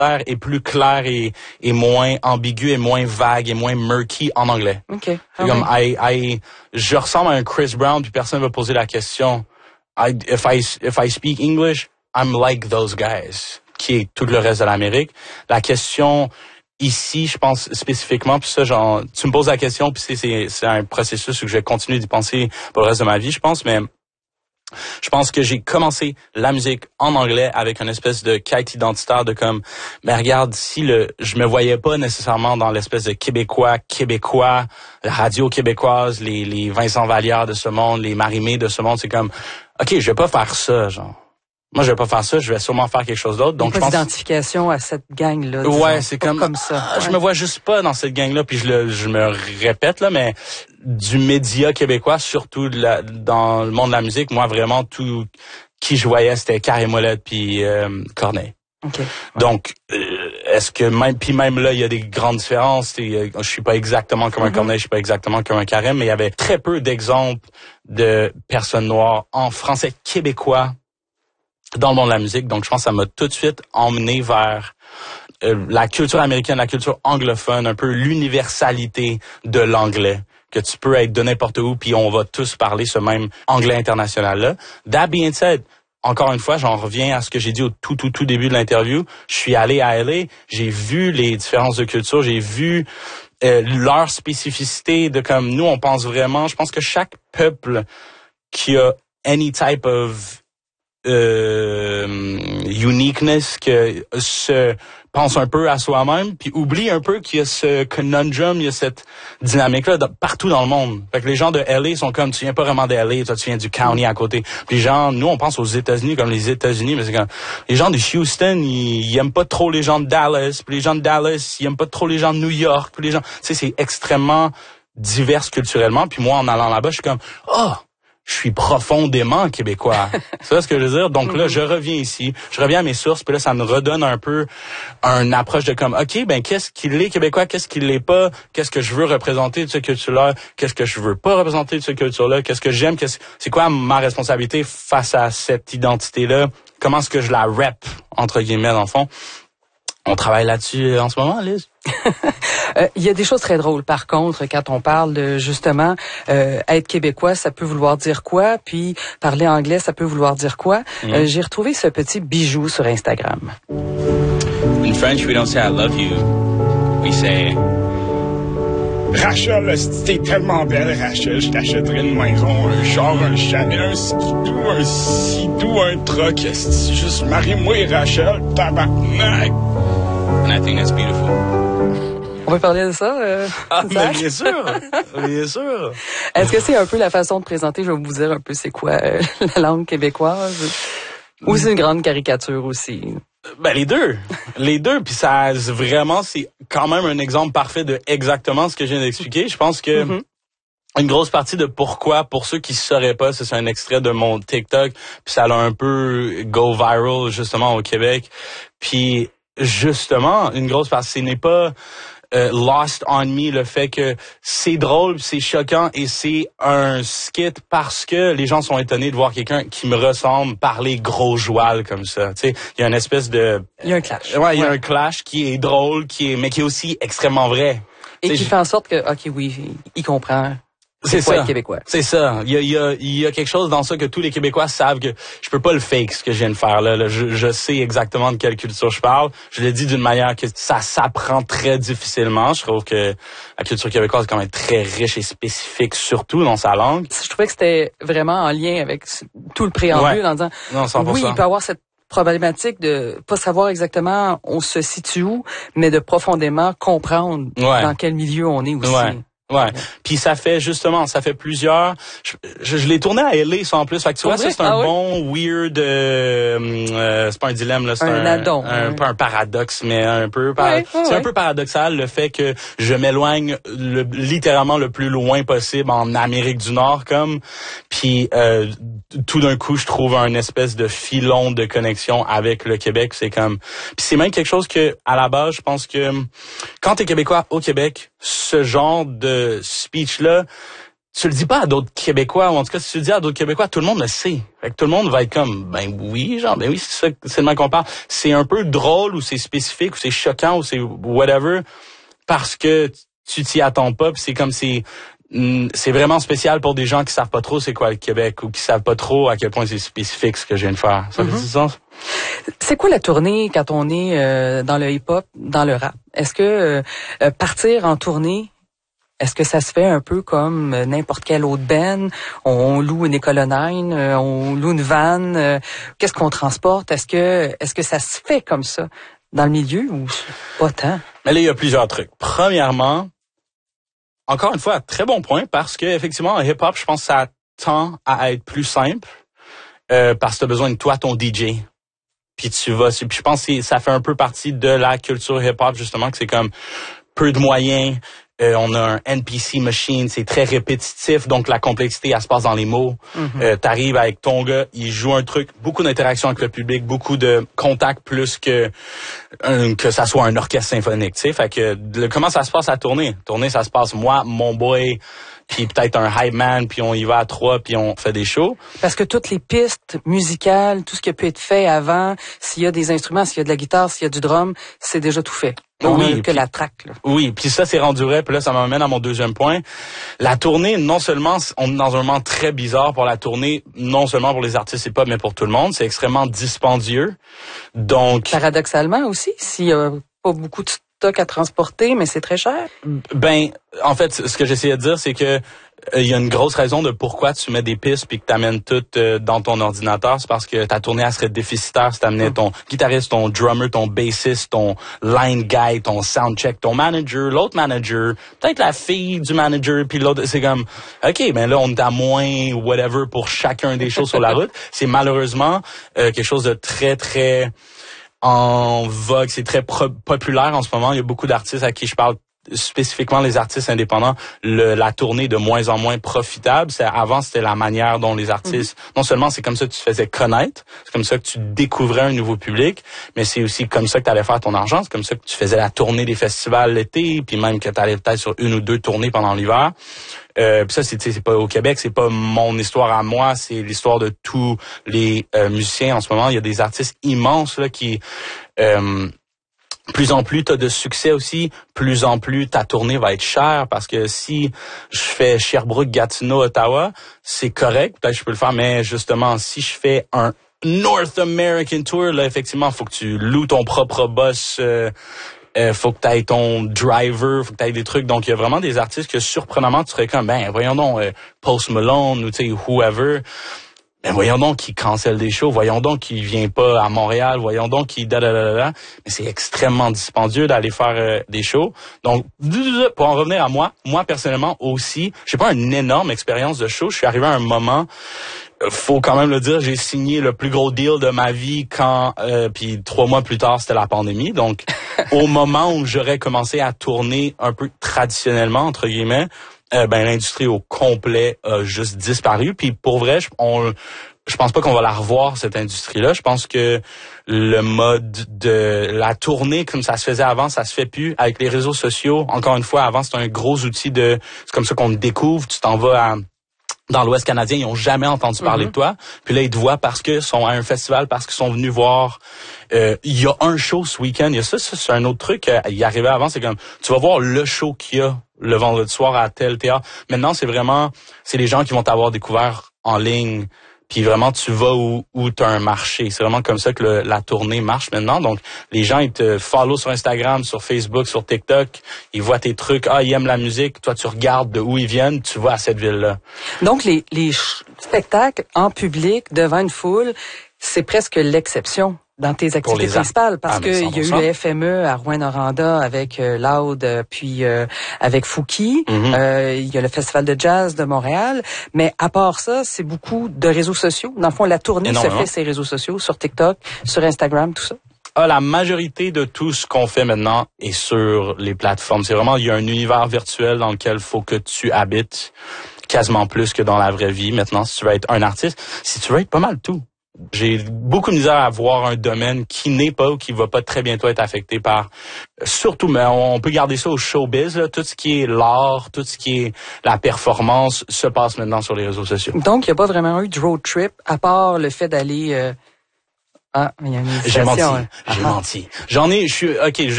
est plus clair et moins ambigu et moins vague et moins murky en anglais. Okay. Comme je ressemble à un Chris Brown puis personne va poser la question. If I speak English, I'm like those guys, qui est tout le reste de l'Amérique. La question ici, je pense spécifiquement, puis ça, genre, tu me poses la question, puis c'est un processus où je vais continuer d'y penser pour le reste de ma vie, je pense, mais je pense que j'ai commencé la musique en anglais avec une espèce de quête identitaire de comme, mais regarde, je me voyais pas nécessairement dans l'espèce de québécois, la radio québécoise, les Vincent Vallière de ce monde, les Marie-Mé de ce monde, c'est comme, OK, je vais pas faire ça, genre. Moi, je vais pas faire ça, je vais sûrement faire quelque chose d'autre. Donc, je pense d'identification à cette gang-là. Ouais, c'est comme ça. Je me vois juste pas dans cette gang-là, puis je me répète là, mais du média québécois, surtout dans le monde de la musique, moi vraiment tout qui je voyais, c'était Carré Molette puis Corneille. Okay. Donc, est-ce que même là, il y a des grandes différences. Je suis pas exactement comme un Corneille, je suis pas exactement comme un Carré, mais il y avait très peu d'exemples de personnes noires en français québécois dans le monde de la musique. Donc, je pense que ça m'a tout de suite emmené vers la culture américaine, la culture anglophone, un peu l'universalité de l'anglais, que tu peux être de n'importe où, puis on va tous parler ce même anglais international-là. That being said, encore une fois, j'en reviens à ce que j'ai dit au tout début de l'interview. Je suis allé à LA, j'ai vu les différences de culture, j'ai vu leur spécificité de comme nous, on pense vraiment, je pense que chaque peuple qui a any type of uniqueness, que se pense un peu à soi-même, puis oublie un peu qu'il y a ce conundrum, il y a cette dynamique-là partout dans le monde. Fait que les gens de LA sont comme, tu viens pas vraiment de LA, toi tu viens du county à côté. Puis les gens, nous on pense aux États-Unis comme les États-Unis, mais c'est comme, les gens de Houston, ils aiment pas trop les gens de Dallas, puis les gens de Dallas, ils aiment pas trop les gens de New York, puis les gens, tu sais, c'est extrêmement divers culturellement, puis moi en allant là-bas, je suis comme, je suis profondément québécois. C'est ça ce que je veux dire. Donc là, je reviens ici, je reviens à mes sources, puis là, ça me redonne un peu une approche de comme, OK, ben qu'est-ce qu'il est québécois, qu'est-ce qu'il l'est pas, qu'est-ce que je veux représenter de cette culture-là, qu'est-ce que je veux pas représenter de cette culture-là, qu'est-ce que j'aime, c'est quoi ma responsabilité face à cette identité-là, comment est-ce que je la rep, entre guillemets, dans le fond. On travaille là-dessus en ce moment, Liz. Il y a des choses très drôles, par contre, quand on parle de, justement, être québécois, ça peut vouloir dire quoi, puis parler anglais, ça peut vouloir dire quoi. J'ai retrouvé ce petit bijou sur Instagram. In French, we don't say I love you. We say... Rachel, t'es tellement belle, Rachel, je t'achèterais une maison, un char, un Chanel, un skidoo, un truck. Juste marie-moi, Rachel, tabarnak. And I think that's beautiful. On peut parler de ça, mais bien sûr, bien sûr. Est-ce que c'est un peu la façon de présenter, je vais vous dire un peu c'est quoi la langue québécoise? Ou c'est une grande caricature aussi? Ben les deux, puis ça vraiment c'est quand même un exemple parfait de exactement ce que je viens d'expliquer. Je pense que une grosse partie de pourquoi, pour ceux qui sauraient pas, c'est un extrait de mon TikTok, puis ça a un peu go viral justement au Québec. Puis justement, une grosse partie, ce n'est pas lost on me le fait que c'est drôle, c'est choquant et c'est un skit parce que les gens sont étonnés de voir quelqu'un qui me ressemble parler gros joual comme ça. Tu sais, il y a une espèce de... Il y a un clash. Ouais, il y a un clash qui est drôle, mais qui est aussi extrêmement vrai. Et qui fait en sorte que, OK, oui, il comprend. C'est ça. Québécois. C'est ça. Il y a quelque chose dans ça que tous les Québécois savent que je peux pas le fake ce que je viens de faire là. Je sais exactement de quelle culture je parle. Je l'ai dit d'une manière que ça s'apprend très difficilement. Je trouve que la culture québécoise est quand même très riche et spécifique, surtout dans sa langue. Je trouvais que c'était vraiment en lien avec tout le préambule en disant, non, 100%. Oui, il peut y avoir cette problématique de pas savoir exactement on se situe où, mais de profondément comprendre dans quel milieu on est aussi. Ouais. Puis ça fait plusieurs. Je l'ai tourné à LA, ça en plus. Fait que tu vois, ça c'est un bon weird. C'est pas un dilemme là, c'est un addon, peu un paradoxe, mais un peu. C'est un peu paradoxal le fait que je m'éloigne littéralement le plus loin possible en Amérique du Nord, comme. Puis tout d'un coup, je trouve un espèce de filon de connexion avec le Québec. C'est comme. Puis c'est même quelque chose que à la base, je pense que quand t'es québécois au Québec, ce genre de speech-là, tu le dis pas à d'autres Québécois, ou en tout cas, si tu le dis à d'autres Québécois, tout le monde le sait. Fait que tout le monde va être comme, ben oui, c'est ça, c'est le même qu'on parle. C'est un peu drôle, ou c'est spécifique, ou c'est choquant, ou c'est whatever, parce que tu t'y attends pas, puis c'est comme c'est vraiment spécial pour des gens qui savent pas trop c'est quoi le Québec, ou qui savent pas trop à quel point c'est spécifique ce que je viens de faire. Ça fait du sens? C'est quoi la tournée quand on est dans le hip-hop, dans le rap? Est-ce que partir en tournée, est-ce que ça se fait un peu comme n'importe quel autre band? On loue une Econoline, on loue une van, qu'est-ce qu'on transporte? Est-ce que ça se fait comme ça dans le milieu ou pas tant? Mais là, il y a plusieurs trucs. Premièrement, encore une fois, très bon point, parce que effectivement, en hip-hop, je pense que ça tend à être plus simple, parce que tu as besoin de toi, ton DJ. Puis tu vas, puis je pense que ça fait un peu partie de la culture hip-hop, justement, que c'est comme peu de moyens. On a un NPC machine, c'est très répétitif, donc la complexité, elle se passe dans les mots. T'arrives avec ton gars, il joue un truc, beaucoup d'interactions avec le public, beaucoup de contacts plus que ça soit un orchestre symphonique, tu sais. Fait que comment ça se passe à tourner? Tourner, ça se passe moi, mon boy, puis peut-être un hype man, puis on y va à 3, puis on fait des shows. Parce que toutes les pistes musicales, tout ce qui a pu être fait avant, s'il y a des instruments, s'il y a de la guitare, s'il y a du drum, c'est déjà tout fait. On a que la track, là. Oui, puis ça, c'est rendu vrai. Puis là, ça m'amène à mon deuxième point. La tournée, non seulement, on est dans un moment très bizarre pour la tournée, non seulement pour les artistes hip-hop, mais pour tout le monde. C'est extrêmement dispendieux. Donc... Paradoxalement aussi, s'il y a pas beaucoup de stock à transporter, mais c'est très cher. Ben, en fait, ce que j'essayais de dire, c'est que il y a une grosse raison de pourquoi tu mets des pistes puis que t'amènes tout dans ton ordinateur. C'est parce que ta tournée, elle serait déficitaire si t'amenais ton guitariste, ton drummer, ton bassiste, ton line guy, ton soundcheck, ton manager, l'autre manager, peut-être la fille du manager, puis l'autre. C'est comme, OK, ben là, on est à moins whatever pour chacun des choses sur la route. C'est malheureusement quelque chose de très, très en vogue. C'est très populaire en ce moment. Il y a beaucoup d'artistes à qui je parle, spécifiquement les artistes indépendants, la tournée de moins en moins profitable. Avant, c'était la manière dont les artistes, non seulement c'est comme ça que tu te faisais connaître, c'est comme ça que tu découvrais un nouveau public, mais c'est aussi comme ça que tu allais faire ton argent, c'est comme ça que tu faisais la tournée des festivals l'été, puis même que tu allais peut-être sur 1 ou 2 tournées pendant l'hiver. Puis ça, c'est pas au Québec, c'est pas mon histoire à moi, c'est l'histoire de tous les musiciens en ce moment. Il y a des artistes immenses là qui... plus en plus t'as de succès aussi, plus en plus ta tournée va être chère, parce que si je fais Sherbrooke, Gatineau, Ottawa, c'est correct, peut-être je peux le faire, mais justement, si je fais un North American Tour, là, effectivement, faut que tu loues ton propre bus, faut que tu aies ton driver, faut que tu aies des trucs. Donc, il y a vraiment des artistes que, surprenamment, tu serais comme, ben, voyons donc, Post Malone, ou tu sais, whoever. Ben voyons donc qu'il cancelle des shows, voyons donc qu'il vient pas à Montréal, voyons donc qu'il Mais c'est extrêmement dispendieux d'aller faire des shows. Donc pour en revenir à moi personnellement aussi, j'ai pas une énorme expérience de show. Je suis arrivé à un moment, faut quand même le dire, j'ai signé le plus gros deal de ma vie quand puis 3 mois plus tard, c'était la pandémie. Donc au moment où j'aurais commencé à tourner un peu traditionnellement entre guillemets, ben l'industrie au complet a juste disparu. Puis pour vrai, je pense pas qu'on va la revoir, cette industrie-là. Je pense que le mode de la tournée comme ça se faisait avant, ça se fait plus. Avec les réseaux sociaux, encore une fois, avant c'était un gros outil c'est comme ça qu'on te découvre. Tu t'en vas dans l'Ouest canadien, ils ont jamais entendu parler de toi. Puis là, ils te voient parce qu'ils sont à un festival, parce qu'ils sont venus voir. Il y a un show ce week-end. Il y a ça c'est un autre truc. Il arrivait avant, c'est comme, tu vas voir le show qu'il y a le vendredi soir à tel théâtre. Maintenant, c'est les gens qui vont t'avoir découvert en ligne. Puis vraiment, tu vas où tu as un marché. C'est vraiment comme ça que la tournée marche maintenant. Donc, les gens, ils te follow sur Instagram, sur Facebook, sur TikTok. Ils voient tes trucs. Ils aiment la musique. Toi, tu regardes de où ils viennent. Tu vas à cette ville-là. Donc, les spectacles en public, devant une foule, c'est presque l'exception dans tes activités principales, parce que il y a eu le FME à Rouyn-Noranda avec Loud, puis avec Fouki. Il y a le Festival de jazz de Montréal. Mais à part ça, c'est beaucoup de réseaux sociaux. Dans le fond, la tournée se fait sur les réseaux sociaux, sur TikTok, sur Instagram, tout ça. La majorité de tout ce qu'on fait maintenant est sur les plateformes. C'est vraiment, il y a un univers virtuel dans lequel il faut que tu habites quasiment plus que dans la vraie vie. Maintenant, si tu veux être un artiste, si tu veux être pas mal tout. j'ai beaucoup de misère à voir un domaine qui n'est pas ou qui va pas très bientôt être affecté par, surtout, mais on peut garder ça au showbiz, là, tout ce qui est l'art, tout ce qui est la performance se passe maintenant sur les réseaux sociaux. Donc, il n'y a pas vraiment eu de road trip, à part le fait d'aller... il y a une hésitation. J'ai menti. J'en ai,